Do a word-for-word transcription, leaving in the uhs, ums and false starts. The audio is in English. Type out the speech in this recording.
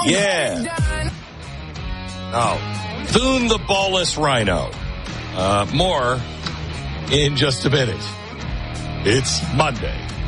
Yeah. Oh, Thune the Ballless Rhino. Uh, more in just a minute. It's Monday,